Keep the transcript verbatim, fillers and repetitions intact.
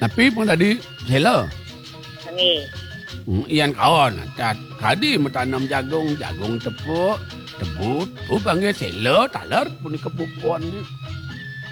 Tapi pun tadi sela. Nggih. Hmm, iyan kawan. Kat kadi menanam jagung, jagung tepuk, tebut, tu panggil sela, talar pun kepupuan ni.